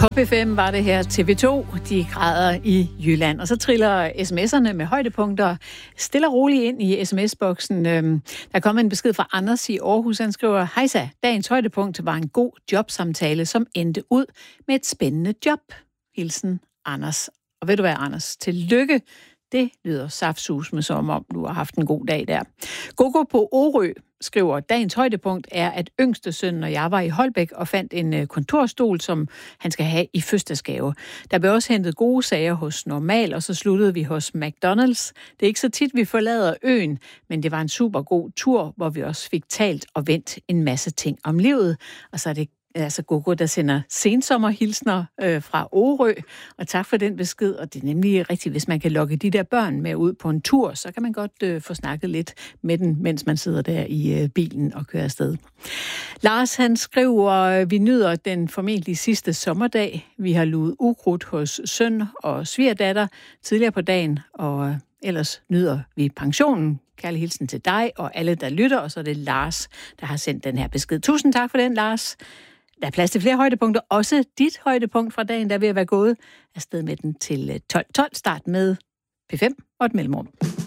På P5 var det her TV2, de græder i Jylland. Og så triller sms'erne med højdepunkter stille og roligt ind i sms-boksen. Der er kommet en besked fra Anders i Aarhus. Han skriver, hejsa, dagens højdepunkt var en god jobsamtale, som endte ud med et spændende job. Hilsen Anders. Og ved du hvad, Anders? Tillykke. Det lyder saftsusende, som om du har haft en god dag der. Gogo på Orø skriver, dagens højdepunkt er, at yngste søn og jeg var i Holbæk og fandt en kontorstol, som han skal have i fødselsdagsgave. Der blev også hentet gode sager hos Normal, og så sluttede vi hos McDonald's. Det er ikke så tit, vi forlader øen, men det var en super god tur, hvor vi også fik talt og vendt en masse ting om livet. Og så er det altså Gogo, der sender sensommerhilsner fra Orø. Og tak for den besked. Og det er nemlig rigtigt, hvis man kan lokke de der børn med ud på en tur, så kan man godt få snakket lidt med den, mens man sidder der i bilen og kører afsted. Lars, han skriver, vi nyder den formentlig sidste sommerdag. Vi har luet ukrudt hos søn og svigerdatter tidligere på dagen, og ellers nyder vi pensionen. Kærlig hilsen til dig og alle, der lytter, og så er det Lars, der har sendt den her besked. Tusind tak for den, Lars. Der er plads til flere højdepunkter. Også dit højdepunkt fra dagen, der er ved at være gået afsted med den til 12.12. Start med P5 og et mellemrum.